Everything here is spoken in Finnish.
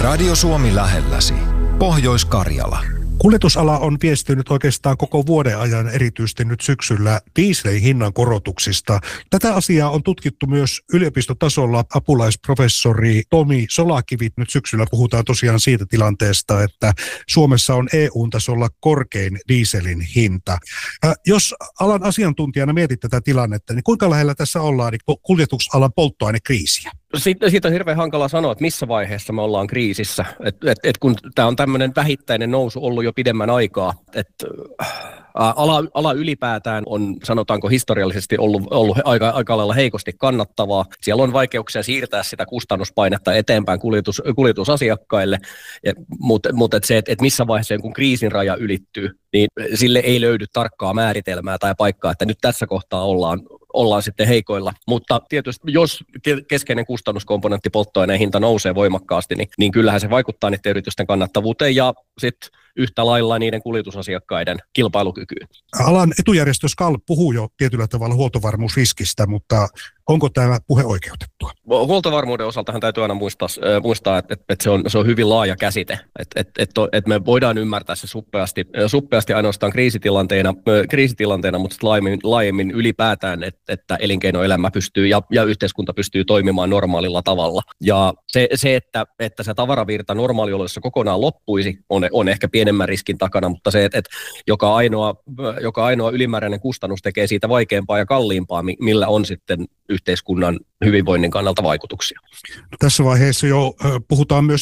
Radio Suomi lähelläsi. Pohjois-Karjala. Kuljetusala on viestinyt oikeastaan koko vuoden ajan, erityisesti nyt syksyllä, dieselin hinnan korotuksista. Tätä asiaa on tutkittu myös yliopistotasolla. Apulaisprofessori Tomi Solakivi nyt syksyllä puhutaan tosiaan siitä tilanteesta, että Suomessa on EU-tasolla korkein dieselin hinta. Jos alan asiantuntijana mietit tätä tilannetta, niin kuinka lähellä tässä ollaan kuljetusalan polttoainekriisiä? Siitä on hirveän hankala sanoa, että missä vaiheessa me ollaan kriisissä. Kun tämä on tämmöinen vähittäinen nousu ollut jo pidemmän aikaa, että ala ylipäätään on, sanotaanko historiallisesti, ollut aika lailla heikosti kannattavaa. Siellä on vaikeuksia siirtää sitä kustannuspainetta eteenpäin kuljetusasiakkaille, mutta se, että missä vaiheessa kun kriisin raja ylittyy, niin sille ei löydy tarkkaa määritelmää tai paikkaa, että nyt tässä kohtaa ollaan sitten heikoilla. Mutta tietysti jos keskeinen kustannuskomponentti polttoaineen hinta nousee voimakkaasti, niin kyllähän se vaikuttaa niiden yritysten kannattavuuteen ja sitten yhtä lailla niiden kuljetusasiakkaiden kilpailukykyyn. Alan etujärjestö SKAL puhuu jo tietyllä tavalla huoltovarmuusriskistä, mutta onko tämä puhe oikeutettua? Huoltovarmuuden osaltahan täytyy aina muistaa että se on hyvin laaja käsite. Että me voidaan ymmärtää se suppeasti ainoastaan kriisitilanteena, mutta laajemmin ylipäätään, että elinkeinoelämä pystyy ja yhteiskunta pystyy toimimaan normaalilla tavalla. Ja se että se tavaravirta normaalioloissa kokonaan loppuisi, on ehkä pienemmän riskin takana, mutta se, että joka ainoa ylimääräinen kustannus tekee siitä vaikeampaa ja kalliimpaa, millä on sitten yhteiskunnan hyvinvoinnin kannalta vaikutuksia. Tässä vaiheessa jo puhutaan myös